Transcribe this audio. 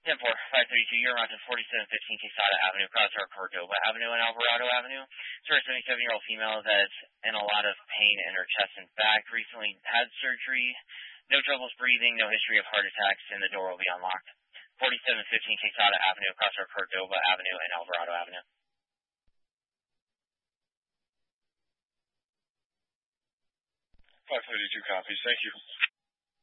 10-4, 532, you're on to 4715 Quesada Avenue, Crossroad Cordova Avenue, and Alvarado Avenue. So, a 77-year-old female that's in a lot of pain in her chest and back, recently had surgery, no troubles breathing, no history of heart attacks, and the door will be unlocked. 4715 Quesada Avenue, Crossroad Cordova Avenue, and Alvarado Avenue. 532 copies, thank you.